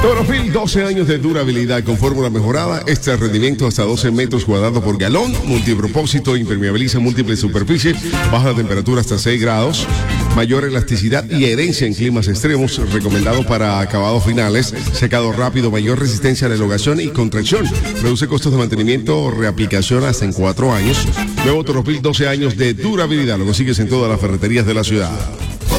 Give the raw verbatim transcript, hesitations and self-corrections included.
Torofil, doce años de durabilidad con fórmula mejorada, extra rendimiento hasta doce metros cuadrados por galón, multipropósito, impermeabiliza múltiples superficies, baja temperatura hasta seis grados, mayor elasticidad y adherencia en climas extremos, recomendado para acabados finales, secado rápido, mayor resistencia a la elongación y contracción, reduce costos de mantenimiento, reaplicación hasta en cuatro años. Nuevo Torofil, doce años de durabilidad, lo consigues en todas las ferreterías de la ciudad.